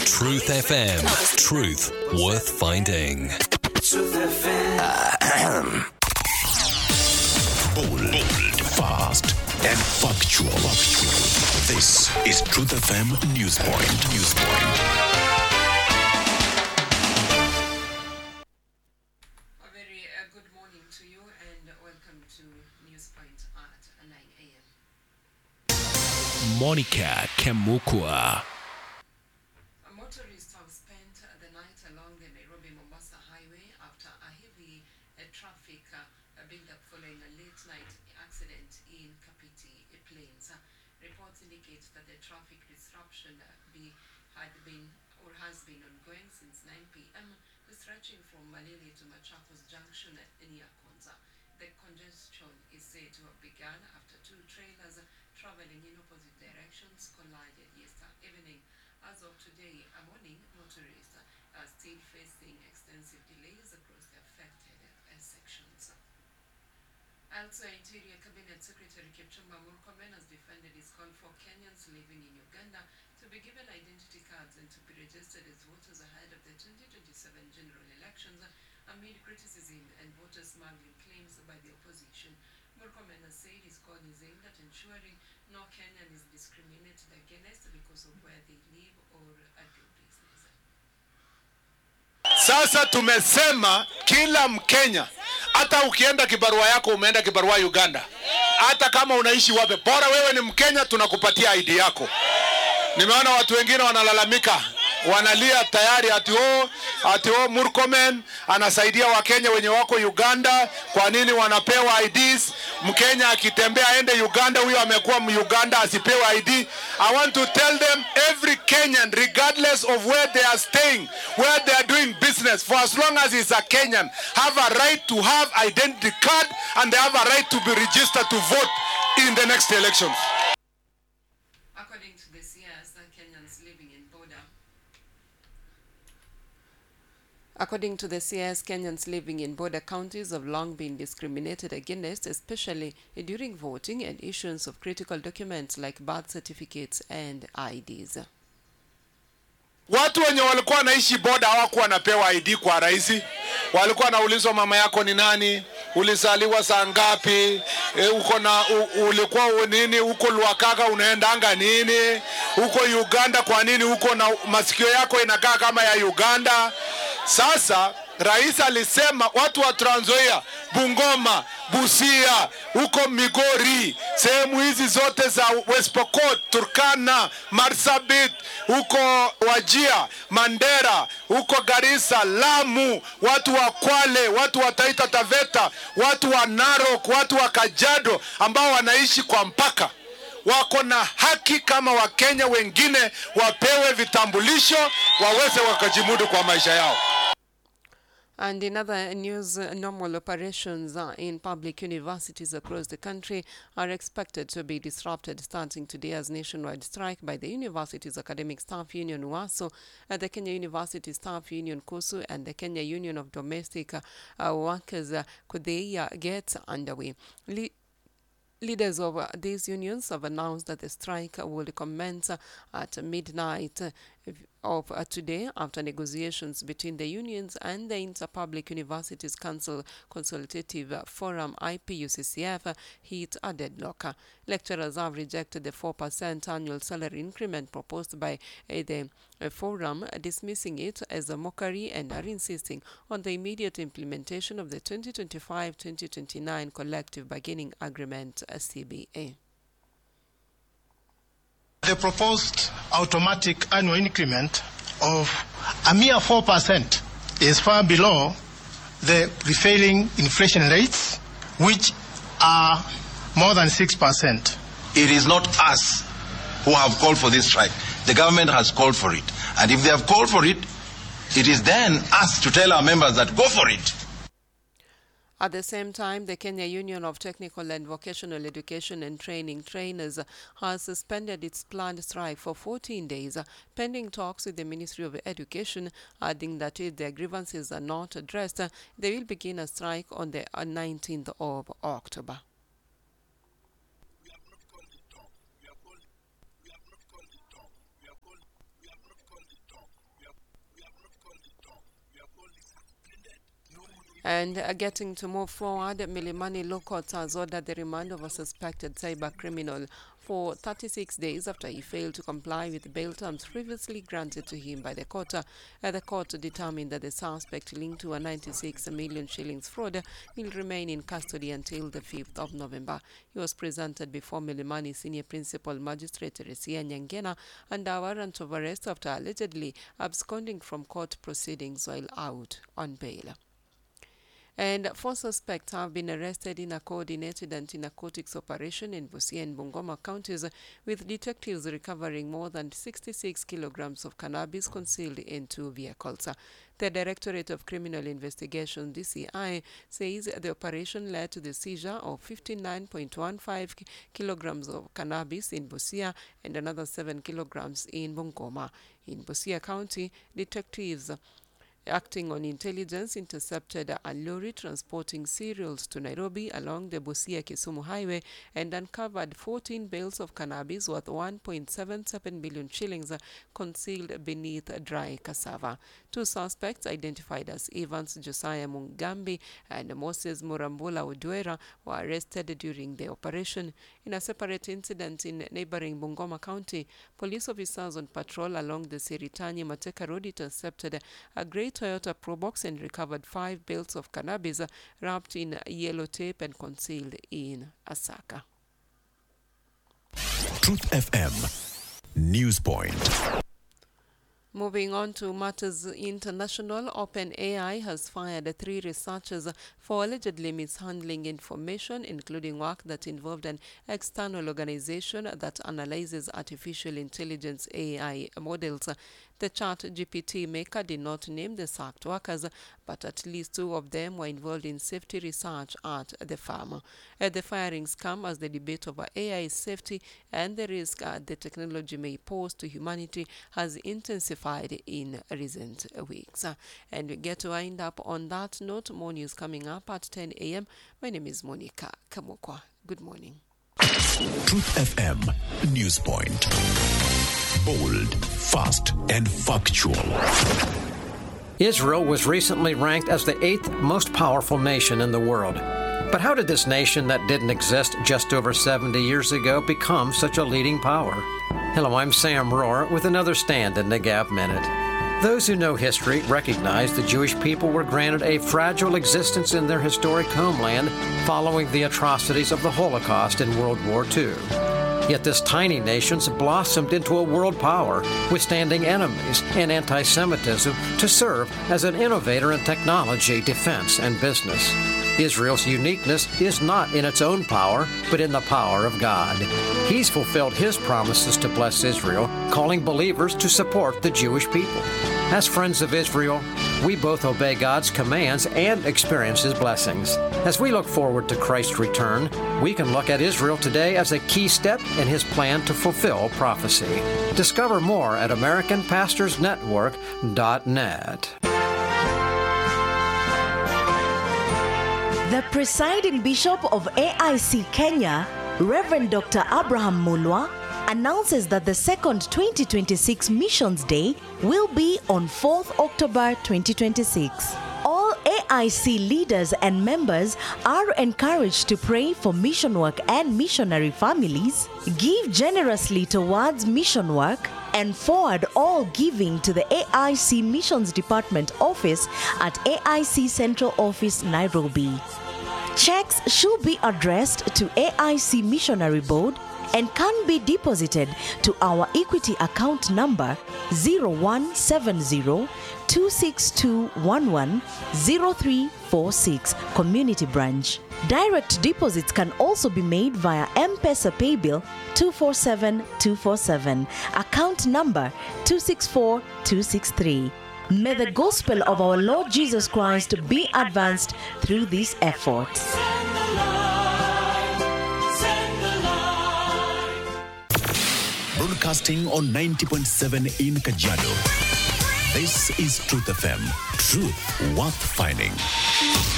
Truth FM. Truth worth finding. Truth FM. Bold, fast, and factual. This is Truth FM Newspoint. Good morning to you and welcome to Newspoint at 9 a.m. Monica Kemukwa. Motorists have spent the night along the Nairobi-Mombasa highway after a heavy traffic build-up following a late-night accident in Kapiti Plains. Reports indicate that the traffic disruption has been ongoing since 9 p.m., stretching from Malili to Machakos Junction near Konza. The congestion is said to have begun after two trailers traveling in opposite directions collided yesterday evening. As of today morning, motorists are still facing extensive delays across the affected sections. Also, Interior Cabinet Secretary Kipchumba Murkomen has defended his call for Kenyans living in Uganda to be given identity cards and to be registered as voters ahead of the 2027 general elections amid criticism and voter smuggling claims by the opposition. Murkomen has said his call is aimed at ensuring no Kenyan is discriminated against because of where they live or do business. Sasa tumesema kila Mkenya, hata ukienda kibarua yako umeenda kibarua Uganda, hata kama unaishi wapi, bora wewe ni Mkenya, tunakupatia ID yako. Nimeona watu wengine wanalalamika, wanalia tayari ati Murkomen anasaidia Wakenya wenye wako Uganda. Kwa nini wanapewa IDs? Mkenya akitembea aende Uganda, huyo amekuwa Uganda asipewe ID. I want to tell them, every Kenyan, regardless of where they are staying, where they are doing business, for as long as he's a Kenyan, have a right to have identity card and they have a right to be registered to vote in the next elections. According to the CS, Kenyans living in border. According to the CS, Kenyans living in border counties have long been discriminated against, especially during voting and issuance of critical documents like birth certificates and IDs. Watu wenye walikuwa wanaishi boda hawakuwa wanapewa ID kwa rahisi. Walikuwa wanaulizwa mama yako ni nani, ulizaliwa saa ngapi, ulikuwa nini, uko Luakaga unaendanga nini, uko Uganda kwa nini, uko na masikio yako inakaa kama ya Uganda. Sasa rais alisema watu wa Trans Nzoia, Bungoma, Busia, huko Migori, sehemu hizi zote za West Pokot, Turkana, Marsabit, huko Wajia, Mandera, huko Garissa, Lamu, watu wa Kwale, watu wa Taita Taveta, watu wa Narok, watu wa Kajiado ambao wanaishi kwa mpaka, wako na haki kama Wakenya wengine, wapewe vitambulisho waweze wakajimudu kwa maisha yao. And in other news, normal operations in public universities across the country are expected to be disrupted starting today as nationwide strike by the University's Academic Staff Union UASO, the Kenya University Staff Union KUSU, and the Kenya Union of Domestic Workers KUDEIA gets underway. Leaders of these unions have announced that the strike will commence at midnight of today after negotiations between the unions and the Inter-Public Universities Council Consultative Forum IPUCCF hit a deadlock. Lecturers have rejected the 4% annual salary increment proposed by the forum, dismissing it as a mockery, and are insisting on the immediate implementation of the 2025-2029 Collective Bargaining Agreement CBA. The proposed automatic annual increment of a mere 4% is far below the prevailing inflation rates, which are more than 6%. It is not us who have called for this strike. The government has called for it. And if they have called for it, it is then us to tell our members that go for it. At the same time, the Kenya Union of Technical and Vocational Education and Training Trainers has suspended its planned strike for 14 days, pending talks with the Ministry of Education, adding that if their grievances are not addressed, they will begin a strike on the 19th of October. And getting to move forward, Milimani Law Court has ordered the remand of a suspected cyber criminal for 36 days after he failed to comply with bail terms previously granted to him by the court. The court determined that the suspect linked to a 96 million shillings fraud will remain in custody until the 5th of November. He was presented before Milimani Senior Principal Magistrate Resia Nyangena under a warrant of arrest after allegedly absconding from court proceedings while out on bail. And 4 suspects have been arrested in a coordinated anti-narcotics operation in Busia and Bungoma counties, with detectives recovering more than 66 kilograms of cannabis concealed in 2 vehicles. The Directorate of Criminal Investigation, DCI, says the operation led to the seizure of 59.15 kilograms of cannabis in Busia and another 7 kilograms in Bungoma. In Busia County, detectives acting on intelligence intercepted a lorry transporting cereals to Nairobi along the Busia-Kisumu highway and uncovered 14 bales of cannabis worth 1.77 billion shillings concealed beneath dry cassava. 2 suspects identified as Evans Josiah Mungambi and Moses Murambula Udwera were arrested during the operation. In a separate incident in neighboring Bungoma County, police officers on patrol along the Siritanyi Mateka Road intercepted a grey Toyota Probox and recovered 5 bales of cannabis wrapped in yellow tape and concealed in a sack. Truth FM News Point. Moving on to matters international, OpenAI has fired 3 researchers for allegedly mishandling information, including work that involved an external organization that analyzes artificial intelligence AI models. The ChatGPT maker did not name the sacked workers, but at least 2 of them were involved in safety research at the firm. The firings come as the debate over AI safety and the risk the technology may pose to humanity has intensified in recent weeks. And we get to wind up on that note. More news coming up at 10 a.m. My name is Monica Kamokwa. Good morning. Truth FM News Point. Bold, fast, and factual. Israel was recently ranked as the 8th most powerful nation in the world. But how did this nation that didn't exist just over 70 years ago become such a leading power? Hello, I'm Sam Rohr with another Stand in the Gap Minute. Those who know history recognize the Jewish people were granted a fragile existence in their historic homeland following the atrocities of the Holocaust in World War II. Yet this tiny nation's blossomed into a world power, withstanding enemies and anti-Semitism to serve as an innovator in technology, defense, and business. Israel's uniqueness is not in its own power, but in the power of God. He's fulfilled His promises to bless Israel, calling believers to support the Jewish people. As friends of Israel, we both obey God's commands and experience His blessings. As we look forward to Christ's return, we can look at Israel today as a key step in His plan to fulfill prophecy. Discover more at AmericanPastorsNetwork.net. The presiding bishop of AIC Kenya, Reverend Dr. Abraham Mulwa, announces that the second 2026 Missions Day will be on 4th October 2026. All AIC leaders and members are encouraged to pray for mission work and missionary families, give generously towards mission work, and forward all giving to the AIC Missions Department office at AIC Central Office, Nairobi. Checks should be addressed to AIC Missionary Board and can be deposited to our Equity account number 0170-26211-0346 Community Branch. Direct deposits can also be made via M-Pesa Paybill 247247, account number 264263. May the gospel of our Lord Jesus Christ be advanced through these efforts. Broadcasting on 90.7 in Kajiado. This is Truth FM. Truth worth finding.